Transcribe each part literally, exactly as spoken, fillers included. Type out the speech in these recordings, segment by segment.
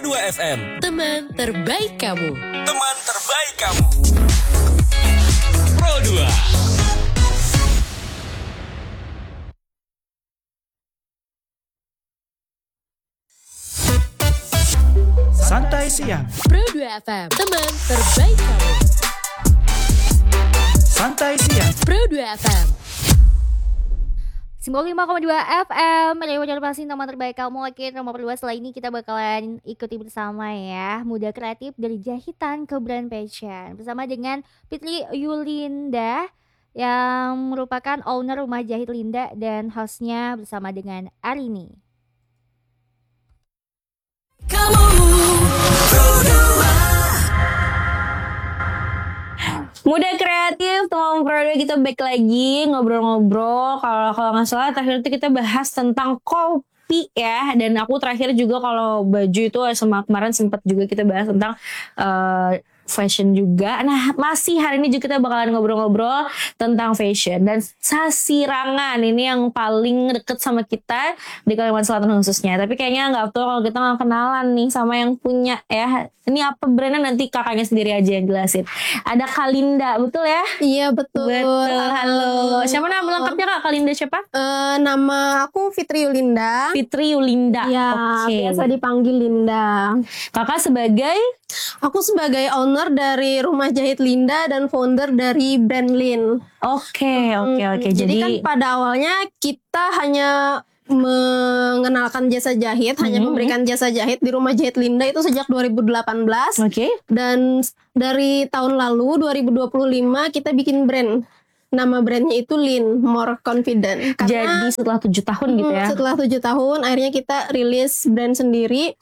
dua F M. Teman terbaik kamu. Teman terbaik kamu. Pro dua. Santai siang. Pro dua F M. Teman terbaik kamu. Santai siang. Pro dua F M. sembilan puluh lima koma dua F M, Radio Jalur Pasin, teman terbaik kamu. Oke, nomor dua setelah ini kita bakalan ikuti bersama ya, muda kreatif dari jahitan ke brand fashion, bersama dengan Fitri Yulinda yang merupakan owner rumah jahit Linda dan hostnya bersama dengan Arini. Muda kreatif, teman produk kita back lagi ngobrol-ngobrol. Kalau kalau nggak salah terakhir itu kita bahas tentang kopi ya. Dan aku terakhir juga kalau baju itu sama kemarin sempat juga kita bahas tentang uh, fashion juga. Nah masih hari ini juga kita bakalan ngobrol-ngobrol tentang fashion. Dan Sasirangan ini yang paling deket sama kita di Kalimantan Selatan khususnya. Tapi kayaknya nggak betul kalau kita nggak kenalan nih sama yang punya ya. Ini apa brandnya nanti kakaknya sendiri aja yang jelasin. Ada Kalinda, betul ya? Iya betul. Betul, halo. Siapa nama lengkapnya Kak? Kalinda siapa? Uh, nama aku Fitri Yulinda. Fitri Yulinda. Ya, okay. Biasa dipanggil Linda. Kakak sebagai? Aku sebagai owner dari Rumah Jahit Linda dan founder dari brand Lin. Oke, oke, oke. Jadi, Jadi kan pada awalnya kita hanya mengenalkan jasa jahit, mm-hmm. hanya memberikan jasa jahit di Rumah Jahit Linda itu sejak dua ribu delapan belas. Oke. Okay. Dan dari tahun lalu dua ribu dua puluh lima kita bikin brand. Nama brandnya itu Lin, More Confident. Karena, jadi setelah tujuh tahun hmm, gitu ya? Setelah tujuh tahun akhirnya kita rilis brand sendiri.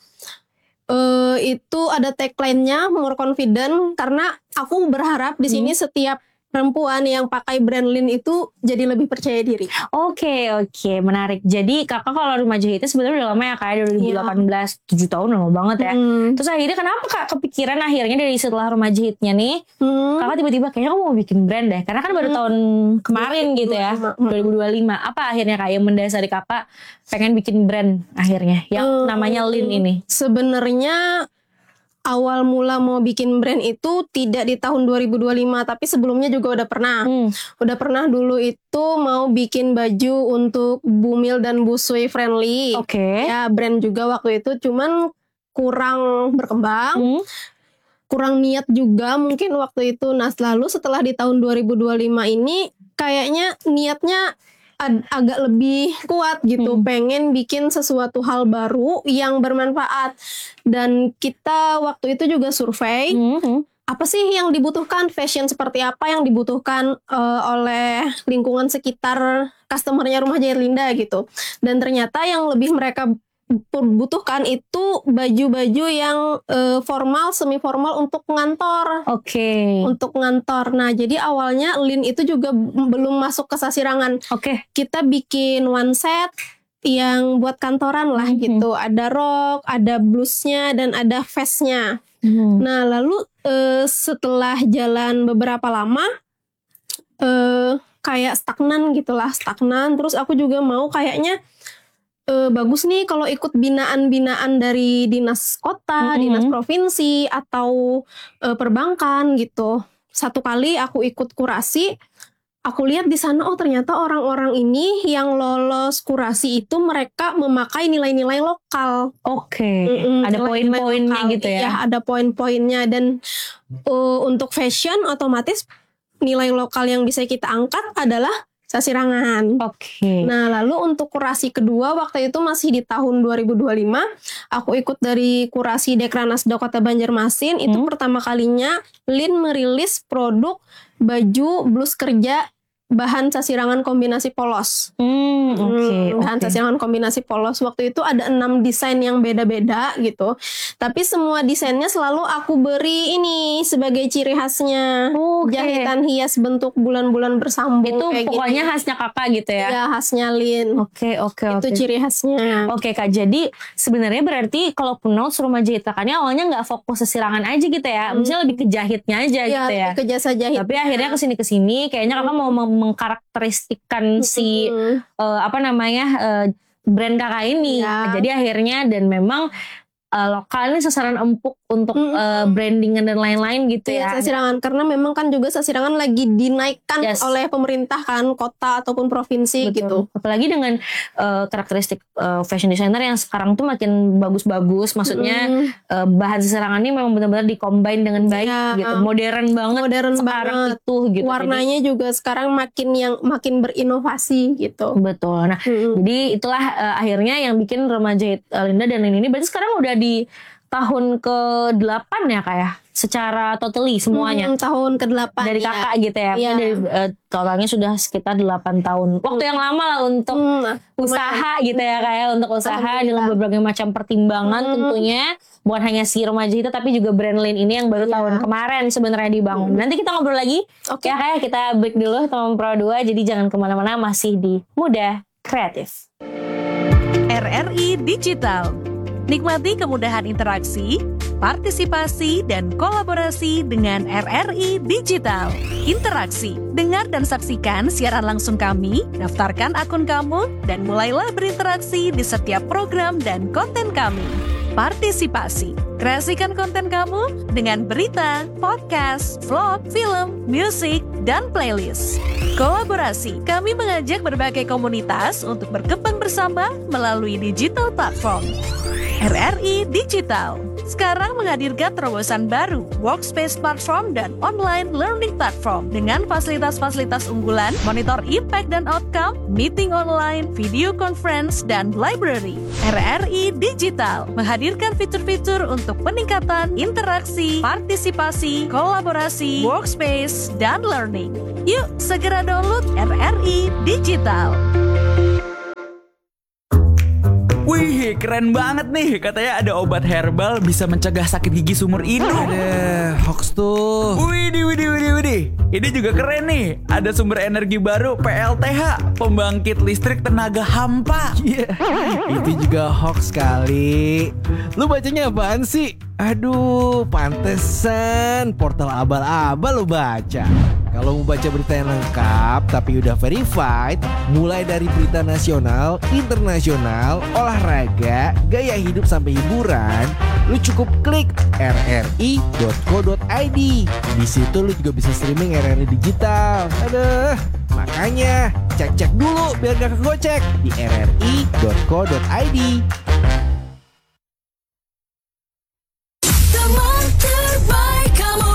Uh, itu ada tagline-nya More Confident. Karena aku berharap di sini hmm. setiap perempuan yang pakai brand Lin itu jadi lebih percaya diri. Oke, oke, menarik. Jadi kakak kalau rumah jahitnya sebenarnya udah lama ya, kayak dua ribu delapan belas, yeah. tujuh tahun lama banget ya. Hmm. Terus akhirnya kenapa kak kepikiran akhirnya dari setelah rumah jahitnya nih, hmm. kakak tiba-tiba kayaknya kamu mau bikin brand deh. Karena kan baru hmm. tahun kemarin gitu ya, dua ribu dua puluh lima. Apa akhirnya kak yang mendasari kakak pengen bikin brand akhirnya yang hmm. namanya Lin ini? Sebenarnya awal mula mau bikin brand itu tidak di tahun dua ribu dua puluh lima, tapi sebelumnya juga udah pernah. Hmm. Udah pernah dulu itu mau bikin baju untuk Bumil dan Busui Friendly. Oke. Okay. Ya brand juga waktu itu, cuman kurang berkembang. Hmm. Kurang niat juga mungkin waktu itu. Nah lalu setelah di tahun dua ribu dua puluh lima ini kayaknya niatnya Ag- agak lebih kuat gitu, hmm. pengen bikin sesuatu hal baru yang bermanfaat. Dan kita waktu itu juga survei hmm. apa sih yang dibutuhkan, fashion seperti apa yang dibutuhkan uh, oleh lingkungan sekitar customernya Rumah Jahit Linda gitu. Dan ternyata yang lebih mereka butuhkan itu baju-baju yang uh, formal, semi formal untuk ngantor. Oke. Okay. Untuk ngantor. Nah, jadi awalnya Lin itu juga belum masuk ke Sasirangan. Oke. Okay. Kita bikin one set yang buat kantoran lah mm-hmm. gitu. Ada rok, ada blusnya dan ada vestnya. Mm-hmm. Nah, lalu uh, setelah jalan beberapa lama uh, kayak stagnan gitulah, stagnan. Terus aku juga mau kayaknya E, bagus nih kalau ikut binaan-binaan dari dinas kota, mm-hmm. dinas provinsi atau e, perbankan gitu. Satu kali aku ikut kurasi, aku lihat di sana oh ternyata orang-orang ini yang lolos kurasi itu mereka memakai nilai-nilai lokal. Oke. Okay. Ada poin-poinnya gitu ya. Ya, ada poin-poinnya dan e, untuk fashion otomatis nilai lokal yang bisa kita angkat adalah Sasirangan. Oke. Okay. Nah, lalu untuk kurasi kedua waktu itu masih di tahun dua ribu dua puluh lima, aku ikut dari kurasi Dekranasda Kota Banjarmasin. Hmm. Itu pertama kalinya Lin merilis produk baju blus kerja bahan Sasirangan kombinasi polos. Hmm, oke. Okay, hmm, bahan okay. Sasirangan kombinasi polos. Waktu itu ada enam desain yang beda-beda gitu. Tapi semua desainnya selalu aku beri ini sebagai ciri khasnya. Okay. Jahitan hias bentuk bulan-bulan bersambung. Itu kayak pokoknya gitu. Khasnya kakak gitu ya? Ya, khasnya Lin. Oke, okay, oke, okay, Itu okay. ciri khasnya. Oke okay, kak, jadi sebenarnya berarti kalau Punaus rumah jahit kakaknya awalnya nggak fokus Sasirangan aja gitu ya? Hmm. Maksudnya lebih ke jahitnya aja ya, gitu ya? ke jasa jahit. Tapi akhirnya kesini-kesini kayaknya kakak hmm. mau mengkarakteristikkan si uh, apa namanya uh, brand kakak ini. Ya. Jadi akhirnya dan memang uh, lokal ini sasaran empuk untuk Mm-mm. uh, brandingan dan lain-lain gitu Iya, ya. Sasirangan karena memang kan juga Sasirangan lagi dinaikkan Yes. oleh pemerintah kan, kota ataupun provinsi Betul. gitu. Apalagi dengan uh, karakteristik uh, fashion designer yang sekarang tuh makin bagus-bagus. Maksudnya Mm. uh, bahan sasarangan ini memang benar-benar dikombin dengan baik Iya. gitu. Modern banget Modern sekarang banget. itu gitu. Warnanya juga sekarang makin yang makin berinovasi gitu. Jadi, betul. Nah, Mm. jadi itulah uh, akhirnya yang bikin Remaja uh, Linda dan Lin ini berarti sekarang udah di tahun ke delapan ya kayak secara totally semuanya. Hmm, tahun kedelapan Dari ya. kakak gitu ya. Iya. Dari uh, totalnya sudah sekitar delapan tahun. Waktu yang lama lah untuk Hmm, usaha gitu ya kayak untuk usaha dengan Alhamdulillah. berbagai macam pertimbangan Hmm. tentunya bukan hanya si Remaja itu tapi juga brand Lin ini yang baru Iya. tahun kemarin sebenarnya dibangun. Nanti kita ngobrol lagi. Oke. Ya kayak kita break dulu teman Pro dua jadi jangan kemana-mana masih di Muda Kreatif. R R I Digital. Nikmati kemudahan interaksi, partisipasi, dan kolaborasi dengan R R I Digital. Interaksi, dengar dan saksikan siaran langsung kami, daftarkan akun kamu, dan mulailah berinteraksi di setiap program dan konten kami. Partisipasi, kreasikan konten kamu dengan berita, podcast, vlog, film, musik, dan playlist. Kolaborasi, kami mengajak berbagai komunitas untuk berkembang bersama melalui digital platform. R R I Digital sekarang menghadirkan terobosan baru, workspace platform dan online learning platform dengan fasilitas-fasilitas unggulan, monitor impact dan outcome, meeting online, video conference, dan library. R R I Digital menghadirkan fitur-fitur untuk peningkatan interaksi, partisipasi, kolaborasi, workspace, dan learning. Yuk, segera download R R I Digital. Wih, keren banget nih. Katanya ada obat herbal bisa mencegah sakit gigi seumur hidup. Ada hoax tuh. Widih, widih, widih, widih. Ini juga keren nih. Ada sumber energi baru P L T H, pembangkit listrik tenaga hampa. Iya, itu juga hoax kali. Lu bacanya apaan sih? Aduh, pantesan portal abal-abal lu baca. Kalau mau baca berita yang lengkap tapi udah verified, mulai dari berita nasional, internasional, olahraga, gaya hidup sampai hiburan, lu cukup klik r r i dot co dot i d. Di situ lu juga bisa streaming R R I digital. Aduh, makanya cek-cek dulu biar gak kegocek di r r i dot co dot i d. Teman terbaik kamu.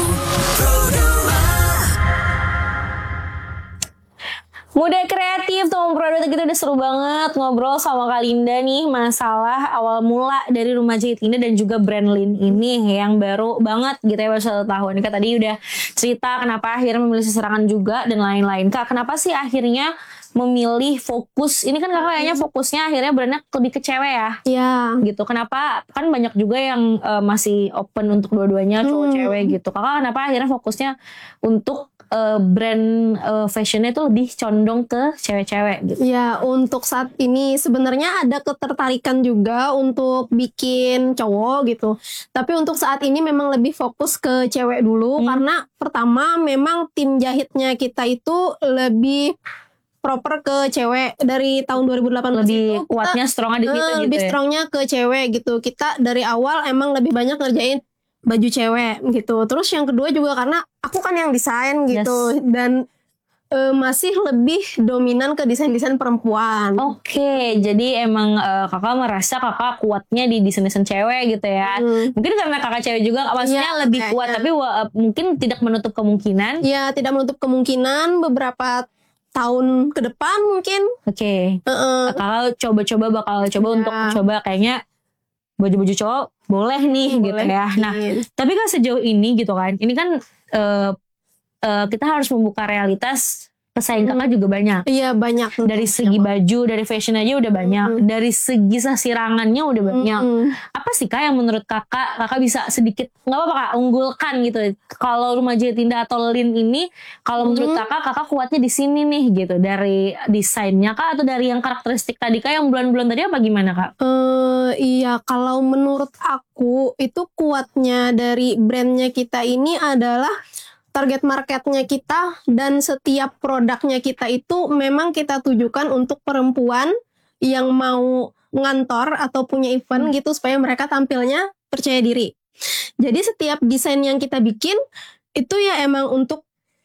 Muda Kreatif teman Pro dua kita udah seru banget ngobrol sama Kak Linda nih masalah awal mula dari Rumah Jahit Linda dan juga brand Lin ini yang baru banget gitu ya, baru satu tahun. Kak tadi udah cerita kenapa akhirnya memilih Sasirangan juga dan lain-lain. Kak, kenapa sih akhirnya memilih fokus? Ini kan kakak kayaknya fokusnya akhirnya brandnya lebih ke cewek ya. Iya. Gitu. Kenapa? Kan banyak juga yang uh, masih open untuk dua-duanya cowok Hmm. cewek gitu. Kakak kenapa akhirnya fokusnya untuk uh, brand uh, fashionnya itu lebih condong ke cewek-cewek gitu? Ya, untuk saat ini sebenarnya ada ketertarikan juga untuk bikin cowok gitu. Tapi untuk saat ini memang lebih fokus ke cewek dulu. Hmm. Karena pertama memang tim jahitnya kita itu lebih proper ke cewek. Dari tahun dua ribu delapan belas Lebih itu kita, kuatnya strongnya di situ eh, gitu lebih ya? strongnya ke cewek gitu. Kita dari awal emang lebih banyak ngerjain baju cewek gitu. Terus yang kedua juga karena aku kan yang desain gitu. Yes. Dan eh, masih lebih dominan ke desain-desain perempuan. Oke, jadi emang uh, kakak merasa kakak kuatnya di desain-desain cewek gitu ya. Hmm. Mungkin karena kakak cewek juga, maksudnya Iya, lebih kayaknya. kuat, tapi uh, mungkin tidak menutup kemungkinan. Ya, tidak menutup kemungkinan beberapa tahun ke depan mungkin. Oke, Heeh. kakak coba-coba bakal coba Iya. untuk coba kayaknya baju-baju cowok boleh nih gitu Boleh ya. Nah, bikin. tapi kan sejauh ini gitu kan, ini kan uh, uh, kita harus membuka realitas pesaing kakak juga banyak. Iya, banyak. Dari segi baju, dari fashion aja udah banyak. Mm. Dari segi sasirangannya udah banyak. Mm-mm. Apa sih Kak yang menurut kakak, kakak bisa sedikit, gak apa-apa Kak, unggulkan gitu. Kalau Rumah Jahit Linda atau Lin ini, kalau menurut Mm. kakak, kakak kuatnya di sini nih gitu. Dari desainnya Kak atau dari yang karakteristik tadi Kak yang bulan-bulan tadi apa gimana Kak? Eh, iya, kalau menurut aku itu kuatnya dari brandnya kita ini adalah target marketnya kita dan setiap produknya kita itu memang kita tujukan untuk perempuan yang mau ngantor atau punya event gitu supaya mereka tampilnya percaya diri. Jadi setiap desain yang kita bikin itu ya emang untuk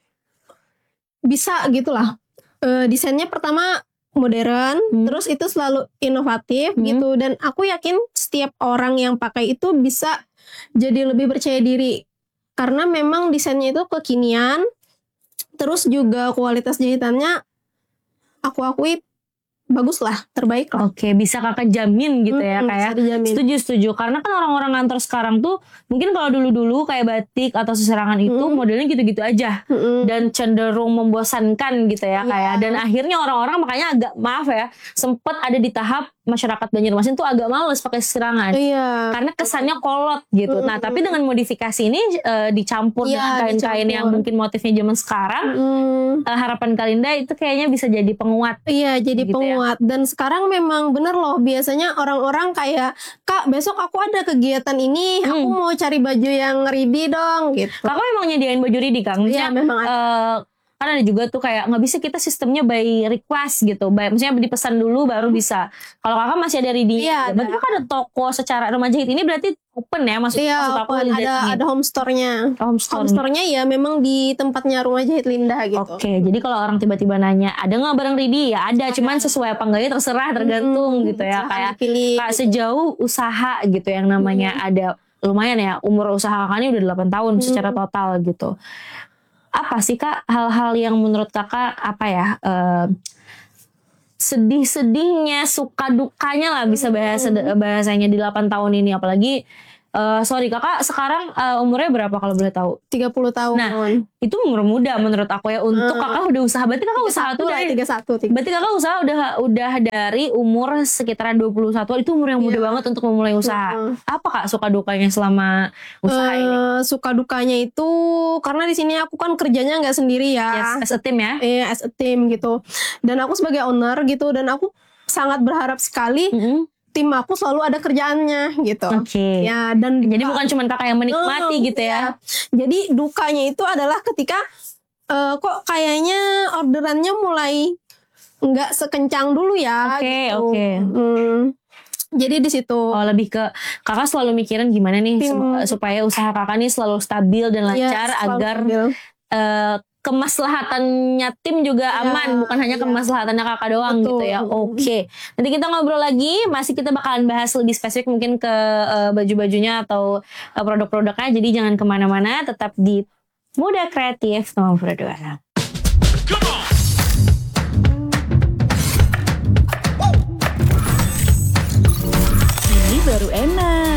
bisa gitulah. E, desainnya pertama modern, Hmm. terus itu selalu inovatif Hmm. gitu, dan aku yakin setiap orang yang pakai itu bisa jadi lebih percaya diri karena memang desainnya itu kekinian, terus juga kualitas jahitannya aku akui bagus lah, terbaik lah. Oke, bisa kakak jamin gitu ya Mm-mm, kayak. bisa dijamin. Setuju setuju karena kan orang-orang ngantor sekarang tuh mungkin kalau dulu-dulu kayak batik atau seserangan itu Mm-mm. modelnya gitu-gitu aja Mm-mm. dan cenderung membosankan gitu ya Iya. kayak, dan akhirnya orang-orang makanya agak maaf ya sempat ada di tahap masyarakat Banjarmasin tuh agak males pakai serangan Iya. karena kesannya kolot gitu. Nah, Mm-mm. tapi dengan modifikasi ini eh, dicampur Iya, dengan kain-kain yang dicampur. mungkin motifnya zaman sekarang, Mm-mm. eh, harapan Kalinda itu kayaknya bisa jadi penguat. Iya, jadi Gitu ya. penguat. Dan sekarang memang bener loh, biasanya orang-orang kayak, Kak besok aku ada kegiatan ini, aku Hmm. mau cari baju yang ribi dong gitu. Kakak memang nyediain baju ready Kang? Iya, Maksudnya, memang ada. eh, kan ada juga tuh kayak nggak bisa kita sistemnya by request gitu, by, maksudnya dipesan dulu baru bisa. Kalau kakak masih ada ready, Iya, berarti ada. kakak ada toko secara rumah jahit ini berarti open ya, maksud, Iya, maksud aku open. lihat ada nih. ada home store-nya. home store. Home store-nya ya memang di tempatnya Rumah Jahit Linda gitu. Oke, jadi kalau orang tiba-tiba nanya ada nggak barang ready, ya ada, cuman sesuai apa enggaknya terserah, tergantung Mm-mm. gitu ya. Silahkan Kayak dipilih kayak gitu. sejauh usaha gitu yang namanya ada, lumayan ya umur usaha kakak ini udah delapan tahun secara total gitu. Apa sih Kak hal-hal yang menurut Kakak apa ya, eh, sedih-sedihnya, suka dukanya lah bisa bahasa bahasanya di delapan tahun ini, apalagi eh, sorry Kakak sekarang eh, umurnya berapa kalau boleh tahu? tiga puluh tahun. Nah, itu umur muda menurut aku ya untuk Hmm. Kakak udah usaha. Berarti Kakak usaha tuh lah, dari tiga puluh satu. Berarti Kakak usaha udah udah dari umur sekitaran dua puluh satu. Itu umur yang muda Iya. banget untuk memulai usaha. Hmm. Apa Kak suka dukanya selama usaha ini? Eh, suka dukanya itu karena di sini aku kan kerjanya nggak sendiri ya. Yes, as a team ya. Eh, as a team gitu. Dan aku sebagai owner gitu, dan aku sangat berharap sekali Mm-mm. tim aku selalu ada kerjaannya gitu. Oke. Ya, dan Jadi duka- bukan cuma Kakak yang menikmati Oh, gitu ya. Jadi dukanya itu adalah ketika eh, kok kayaknya orderannya mulai nggak sekencang dulu ya. Oke, gitu. oke. Hmm. Jadi di situ. Oh, lebih ke Kakak selalu mikirin gimana nih Tim. sup- supaya usaha Kakak nih selalu stabil dan Iya, lancar selalu agar stabil. eh, kemaslahatannya tim juga Iya, aman, bukan hanya iya. kemaslahatannya Kakak doang Betul. gitu ya. Oke. Nanti kita ngobrol lagi, masih kita bakalan bahas lebih spesifik mungkin ke eh, baju-bajunya atau eh, produk-produknya. Jadi jangan kemana-mana, tetap di Muda Kreatif nomor berdua. Ini baru enak.